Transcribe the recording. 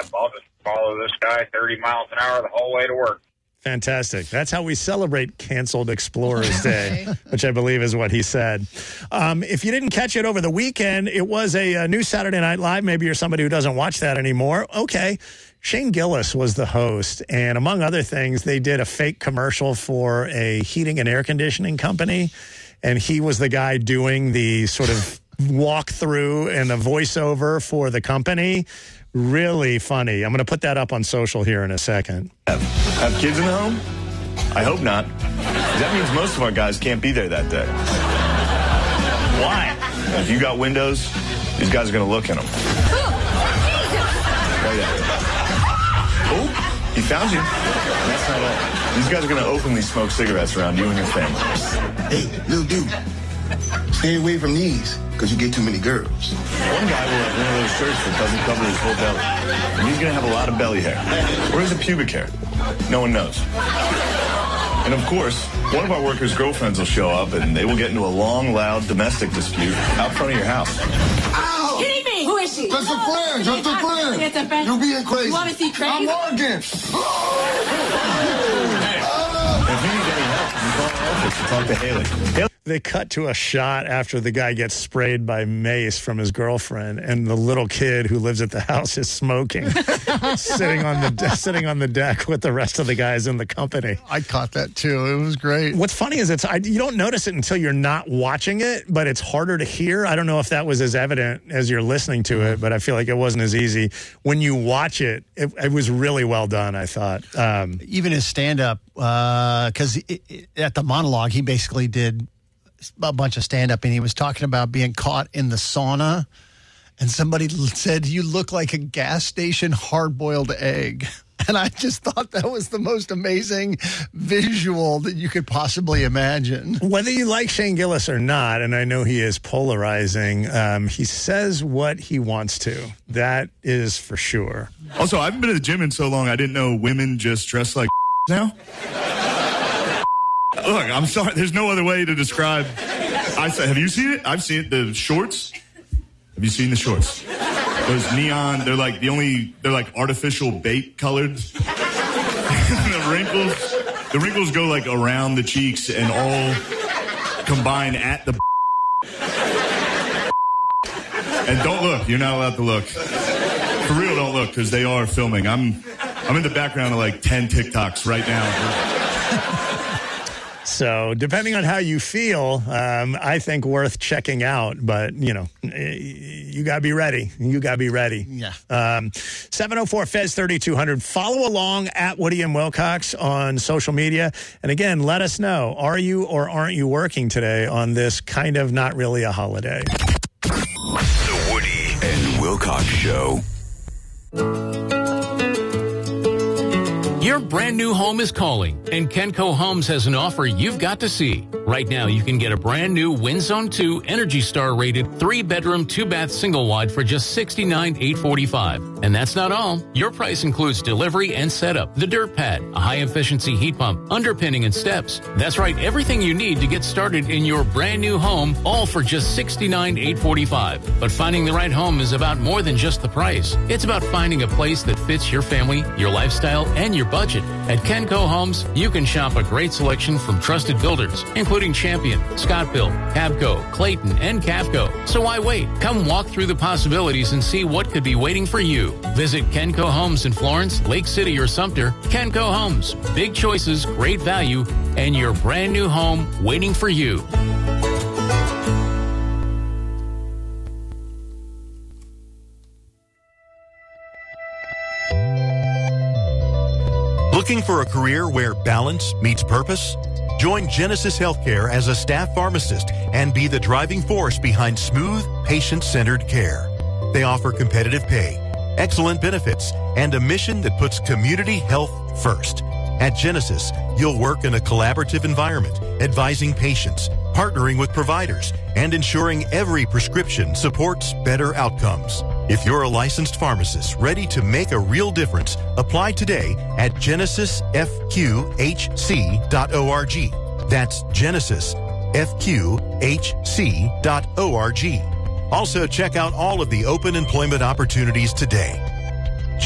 yep, I'll just follow this guy 30 miles an hour the whole way to work. Fantastic. That's how we celebrate Canceled Explorers Day, which I believe is what he said. If you didn't catch it over the weekend, it was a new Saturday Night Live. Maybe you're somebody who doesn't watch that anymore. Okay. Shane Gillis was the host, and among other things, they did a fake commercial for a heating and air conditioning company, and he was the guy doing the sort of walkthrough and the voiceover for the company. Really funny. I'm going to put that up on social here in a second. Have kids in the home? I hope not. That means most of our guys can't be there that day. Why? If you got windows, these guys are going to look in them. Right at Oh, he found you. That's not all. These guys are going to openly smoke cigarettes around you and your family. Hey, little dude, stay away from these, because you get too many girls. One guy will have one of those shirts that doesn't cover his whole belly. And he's going to have a lot of belly hair. Where's the pubic hair? No one knows. And of course, one of our workers' girlfriends will show up, and they will get into a long, loud domestic dispute out front of your house. Ow! Kidding me? Who is she? Just a friend, just a friend. It's a friend. You're being crazy. You want to see crazy? I'm working. If you need any help, you call our office to talk to Haley. They cut to a shot after the guy gets sprayed by mace from his girlfriend, and the little kid who lives at the house is smoking, sitting on the deck with the rest of the guys in the company. I caught that too. It was great. What's funny is you don't notice it until you're not watching it, but it's harder to hear. I don't know if that was as evident as you're listening to it, but I feel like it wasn't as easy. When you watch it, it was really well done, I thought. Even his stand-up, because at the monologue, he basically did a bunch of stand-up, and he was talking about being caught in the sauna, and somebody said, "You look like a gas station hard-boiled egg." And I just thought that was the most amazing visual that you could possibly imagine. Whether you like Shane Gillis or not, and I know he is polarizing, he says what he wants to. That is for sure. Also, I haven't been to the gym in so long, I didn't know women just dress like now. Look, I'm sorry. There's no other way to describe. Have you seen it? I've seen it. The shorts. Have you seen the shorts? Those neon. They're like artificial bait colored. The wrinkles go like around the cheeks and all combine at the. And don't look. You're not allowed to look. For real, don't look, because they are filming. I'm in the background of like 10 TikToks right now. So depending on how you feel, I think worth checking out. But, you got to be ready. You got to be ready. Yeah. 704-FEZ-3200. Follow along at Woody and Wilcox on social media. And again, let us know, are you or aren't you working today on this kind of not really a holiday? The Woody and Wilcox Show. Your brand new home is calling, and Kenco Homes has an offer you've got to see. Right now, you can get a brand new WindZone 2 Energy Star rated 3-bedroom, 2-bath single wide for just $69,845. And that's not all. Your price includes delivery and setup, the dirt pad, a high-efficiency heat pump, underpinning, and steps. That's right, everything you need to get started in your brand new home, all for just $69,845. But finding the right home is about more than just the price. It's about finding a place that fits your family, your lifestyle, and your budget. At Kenco Homes, you can shop a great selection from trusted builders, including Champion, Scott-Built, Cabco, Clayton, and Cavco. So why wait? Come walk through the possibilities and see what could be waiting for you. Visit Kenco Homes in Florence, Lake City, or Sumter. Kenco Homes. Big choices, great value, and your brand new home waiting for you. Looking for a career where balance meets purpose? Join Genesis Healthcare as a staff pharmacist and be the driving force behind smooth, patient-centered care. They offer competitive pay, excellent benefits, and a mission that puts community health first. At Genesis, you'll work in a collaborative environment, advising patients, partnering with providers, and ensuring every prescription supports better outcomes. If you're a licensed pharmacist ready to make a real difference, apply today at genesisfqhc.org. That's genesisfqhc.org. Also, check out all of the open employment opportunities today.